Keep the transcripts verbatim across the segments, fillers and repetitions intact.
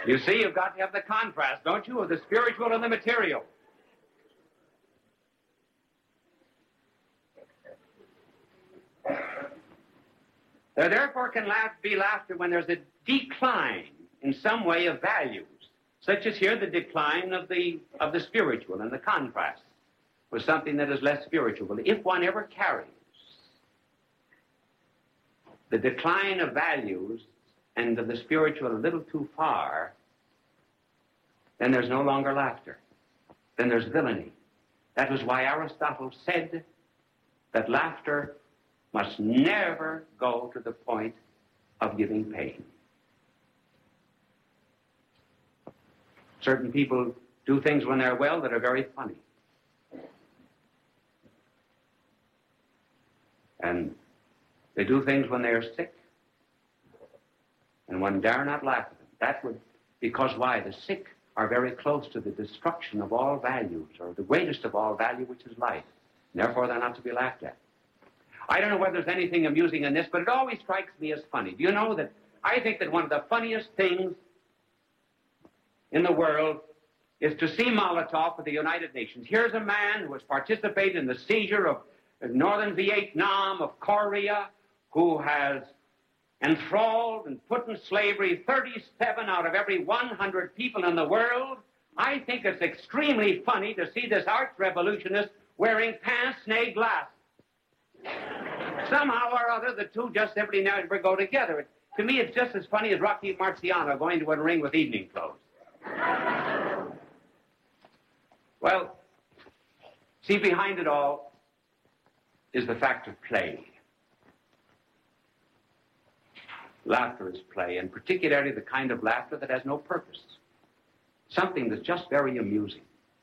You see, you've got to have the contrast, don't you, of the spiritual and the material. There therefore can laugh, be laughter when there's a decline in some way of values, such as here the decline of the, of the spiritual and the contrast with something that is less spiritual. If one ever carries the decline of values and of the spiritual a little too far, then there's no longer laughter. Then there's villainy. That was why Aristotle said that laughter must never go to the point of giving pain. Certain people do things when they're well that are very funny. And they do things when they're sick, and one dare not laugh at them. That would, because why? The sick are very close to the destruction of all values, or the greatest of all value, which is life. And therefore, they're not to be laughed at. I don't know whether there's anything amusing in this, but it always strikes me as funny. Do you know that I think that one of the funniest things in the world is to see Molotov with the United Nations. Here's a man who has participated in the seizure of northern Vietnam, of Korea, who has enthralled and put in slavery thirty-seven out of every one hundred people in the world. I think it's extremely funny to see this arch-revolutionist wearing pince-nez glasses. Somehow or other, the two just every now and ever go together. It, to me, it's just as funny as Rocky Marciano going to a ring with evening clothes. Well, see, behind it all is the fact of play. Laughter is play, and particularly the kind of laughter that has no purpose. Something that's just very amusing.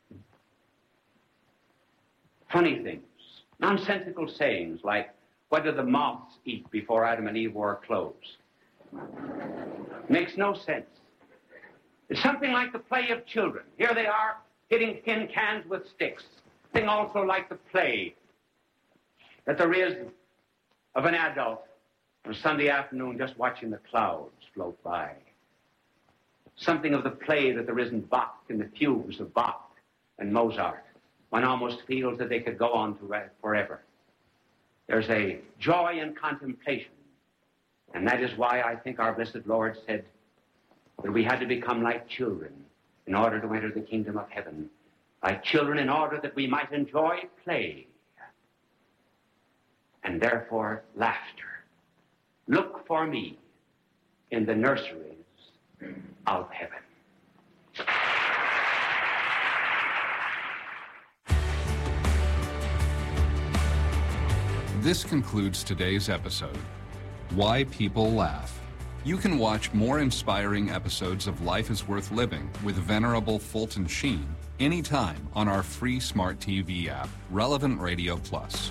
Funny things, nonsensical sayings like, what did the moths eat before Adam and Eve wore clothes? Makes no sense. It's something like the play of children. Here they are, hitting tin cans with sticks. Thing also like the play that there is of an adult on a Sunday afternoon just watching the clouds float by. Something of the play that there is in Bach and the fugues of Bach and Mozart. One almost feels that they could go on to forever. There's a joy in contemplation, and that is why I think our blessed Lord said that we had to become like children in order to enter the kingdom of heaven. Like children in order that we might enjoy play, and therefore laughter. Look for me in the nurseries of heaven. This concludes today's episode, Why People Laugh. You can watch more inspiring episodes of Life is Worth Living with Venerable Fulton Sheen anytime on our free smart T V app, Relevant Radio Plus.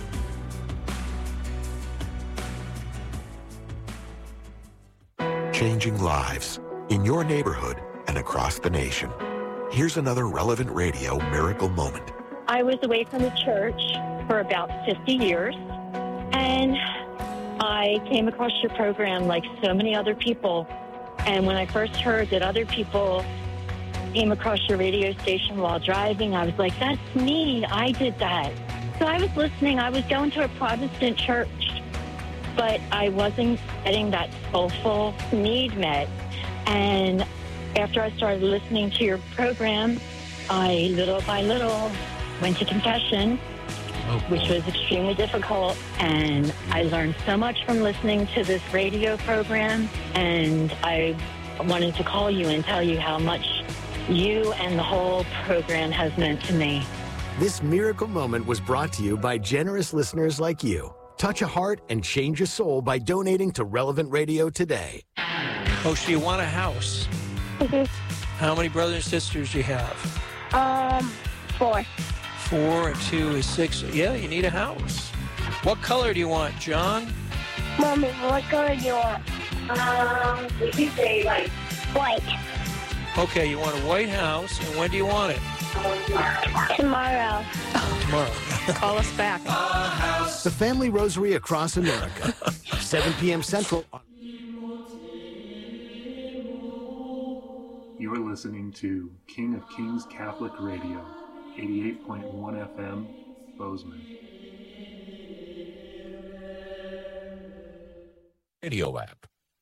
Changing lives in your neighborhood and across the nation. Here's another Relevant Radio miracle moment. I was away from the church for about fifty years, and I came across your program like so many other people. And when I first heard that other people came across your radio station while driving, I was like, that's me. I did that. So I was listening. I was going to a Protestant church, but I wasn't getting that soulful need met. And after I started listening to your program, I, little by little, went to confession, oh, which was extremely difficult. And I learned so much from listening to this radio program. And I wanted to call you and tell you how much you and the whole program has meant to me. This miracle moment was brought to you by generous listeners like you. Touch a heart and change a soul by donating to Relevant Radio today. Oh, so you want a house? Mm-hmm. How many brothers and sisters do you have? Um, four. Four and two is six. Yeah, you need a house. What color do you want, John? Mommy, what color do you want? Um, we can say white. White. Okay, you want a white house, and when do you want it? Tomorrow. Tomorrow. Call us back. The Family Rosary Across America, seven p.m. Central. You are listening to King of Kings Catholic Radio, eighty-eight point one F M, Bozeman. Radio app.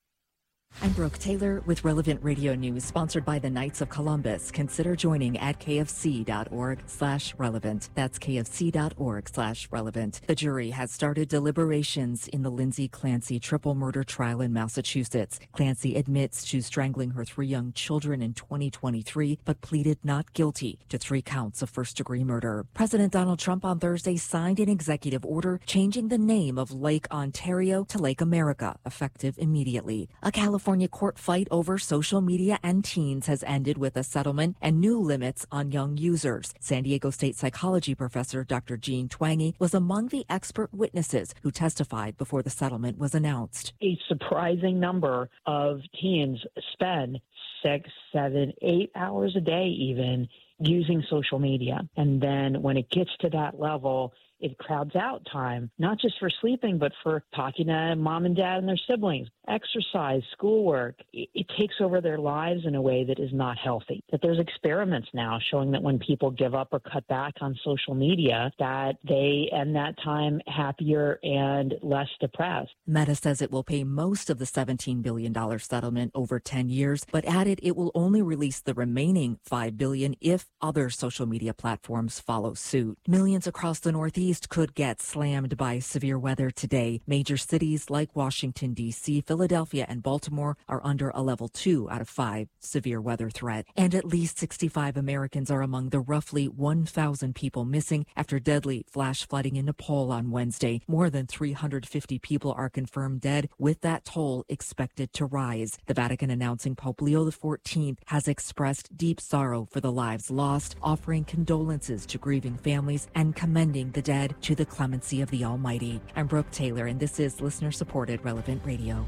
I'm Brooke Taylor with Relevant Radio News, sponsored by the Knights of Columbus. Consider joining at kfc.org slash relevant. That's kfc.org slash relevant. The jury has started deliberations in the Lindsay Clancy triple murder trial in Massachusetts. Clancy admits to strangling her three young children in twenty twenty-three, but pleaded not guilty to three counts of first-degree murder. President Donald Trump on Thursday signed an executive order changing the name of Lake Ontario to Lake America, effective immediately. A California California court fight over social media and teens has ended with a settlement and new limits on young users. San Diego State psychology professor Doctor Jean Twenge was among the expert witnesses who testified before the settlement was announced. A surprising number of teens spend six, seven, eight hours a day even using social media. And then when it gets to that level, it crowds out time, not just for sleeping, but for talking to mom and dad and their siblings, exercise, schoolwork. It, it takes over their lives in a way that is not healthy. That there's experiments now showing that when people give up or cut back on social media, that they end that time happier and less depressed. Meta says it will pay most of the seventeen billion dollars settlement over ten years, but added it will only release the remaining five billion dollars if other social media platforms follow suit. Millions across the Northeast could get slammed by severe weather today. Major cities like Washington, D C, Philadelphia, and Baltimore are under a level two out of five severe weather threat. And at least sixty-five Americans are among the roughly one thousand people missing after deadly flash flooding in Nepal on Wednesday. More than three hundred fifty people are confirmed dead, with that toll expected to rise. The Vatican announcing Pope Leo the fourteenth has expressed deep sorrow for the lives lost, offering condolences to grieving families and commending the dead to the clemency of the Almighty. I'm Brooke Taylor, and this is listener-supported Relevant Radio.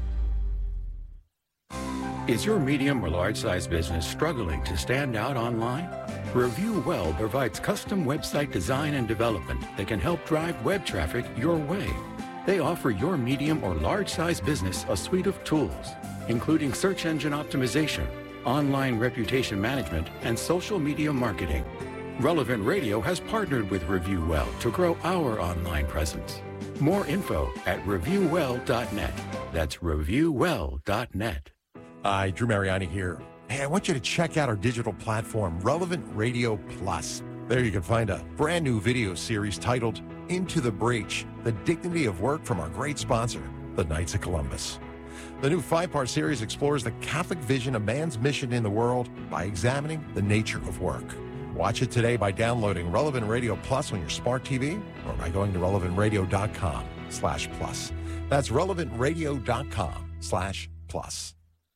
Is your medium or large-size business struggling to stand out online? Review Well provides custom website design and development that can help drive web traffic your way. They offer your medium or large-size business a suite of tools, including search engine optimization, online reputation management, and social media marketing. Relevant Radio has partnered with Review Well to grow our online presence. More info at review well dot net. That's review well dot net. Hi, Drew Mariani here. Hey, I want you to check out our digital platform, Relevant Radio Plus. There you can find a brand new video series titled Into the Breach, The Dignity of Work from our great sponsor, the Knights of Columbus. The new five-part series explores the Catholic vision of man's mission in the world by examining the nature of work. Watch it today by downloading Relevant Radio Plus on your smart T V or by going to relevant radio dot com slash plus. That's relevant radio dot com slash plus.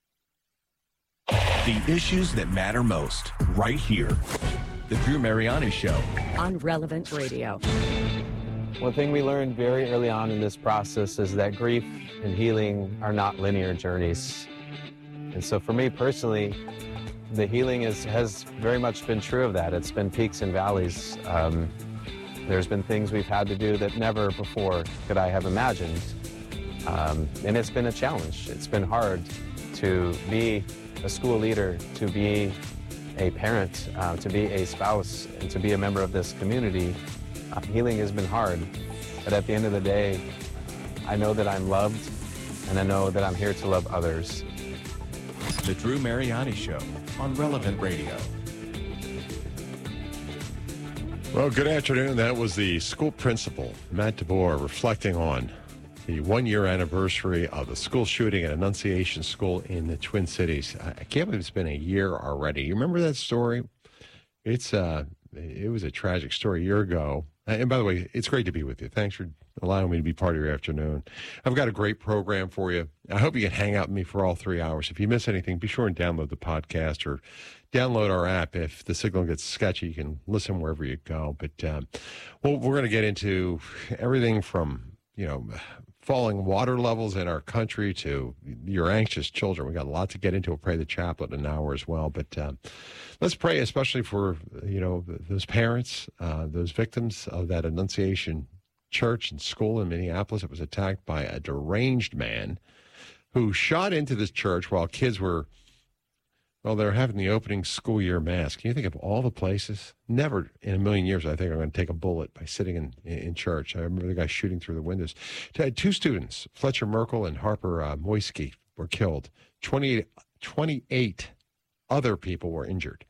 The issues that matter most, right here. The Drew Mariani Show. On Relevant Radio. One thing we learned very early on in this process is that grief and healing are not linear journeys. And so for me personally, the healing is, has very much been true of that. It's been peaks and valleys. Um, there's been things we've had to do that never before could I have imagined. Um, and it's been a challenge. It's been hard to be a school leader, to be a parent, uh, to be a spouse, and to be a member of this community. Uh, healing has been hard. But at the end of the day, I know that I'm loved, and I know that I'm here to love others. The Drew Mariani Show on Relevant Radio. Well, good afternoon. That was the school principal, Matt DeBoer, reflecting on the one-year anniversary of the school shooting at Annunciation School in the Twin Cities. I can't believe it's been a year already. You remember that story? It's uh, it was a tragic story a year ago. And by the way, it's great to be with you. Thanks for allowing me to be part of your afternoon. I've got a great program for you. I hope you can hang out with me for all three hours. If you miss anything, be sure and download the podcast or download our app. If the signal gets sketchy, you can listen wherever you go. But um, well, we're going to get into everything from, you know, falling water levels in our country to your anxious children. We got a lot to get into. We'll pray the chaplet in an hour as well. But uh, let's pray especially for, you know, those parents, uh, those victims of that Annunciation church and school in Minneapolis. It was attacked by a deranged man who shot into this church while kids were Well, they're having the opening school year mass. Can you think of all the places? Never in a million years, I think, I'm going to take a bullet by sitting in, in church. I remember the guy shooting through the windows. Two students, Fletcher Merkel and Harper uh, Moisky, were killed. twenty-eight, twenty-eight other people were injured.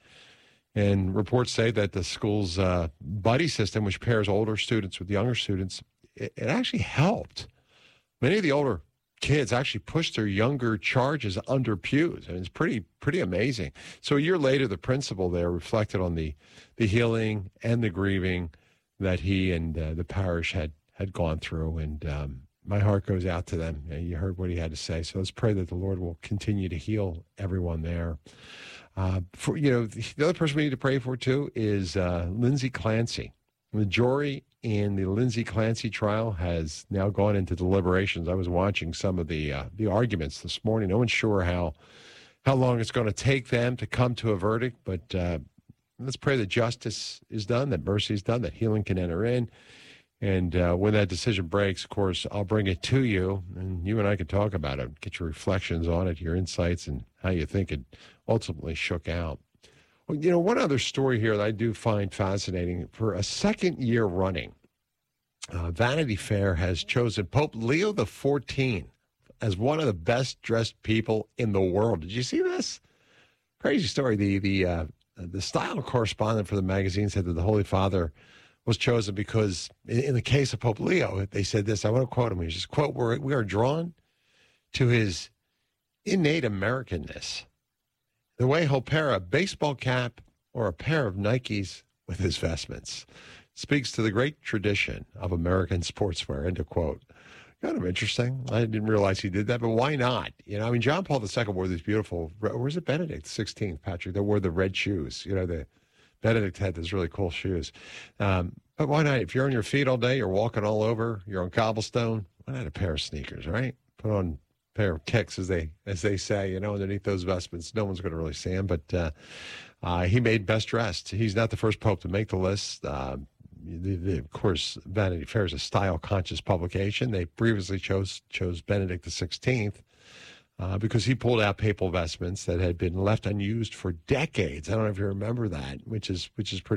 And reports say that the school's uh, buddy system, which pairs older students with younger students, it, it actually helped. Many of the older kids actually pushed their younger charges under pews. And it's pretty pretty amazing. So a year later, the principal there reflected on the, the healing and the grieving that he and uh, the parish had, had gone through. And um, my heart goes out to them. You heard what he had to say. So let's pray that the Lord will continue to heal everyone there. Uh, for you know, the other person we need to pray for, too, is uh, Lindsay Clancy. The jury in the Lindsay Clancy trial has now gone into deliberations. I was watching some of the uh, the arguments this morning. No one's sure how how long it's going to take them to come to a verdict, but uh, let's pray that justice is done, that mercy is done, that healing can enter in. And uh, when that decision breaks, of course, I'll bring it to you, and you and I can talk about it, get your reflections on it, your insights, and how you think it ultimately shook out. Well, you know, one other story here that I do find fascinating. For a second year running, uh, Vanity Fair has chosen Pope Leo the fourteenth as one of the best-dressed people in the world. Did you see this? Crazy story. The the uh, the style correspondent for the magazine said that the Holy Father was chosen because, in, in the case of Pope Leo, they said this. I want to quote him. He says, quote, We're, we are drawn to his innate Americanness. The way he'll pair a baseball cap or a pair of Nikes with his vestments speaks to the great tradition of American sportswear, end of quote. Kind of interesting. I didn't realize he did that, but why not? You know, I mean, John Paul the Second wore these beautiful, or was it Benedict the sixteenth, Patrick, that wore the red shoes? You know, the Benedict had those really cool shoes. Um, but why not? If you're on your feet all day, you're walking all over, you're on cobblestone, why not a pair of sneakers, right? Put on pair of kicks, as they as they say, you know, underneath those vestments. No one's going to really see him, but uh, uh, he made best dressed. He's not the first pope to make the list. Uh, the, the, of course, Vanity Fair is a style-conscious publication. They previously chose chose Benedict the sixteenth uh, because he pulled out papal vestments that had been left unused for decades. I don't know if you remember that, which is which is pretty.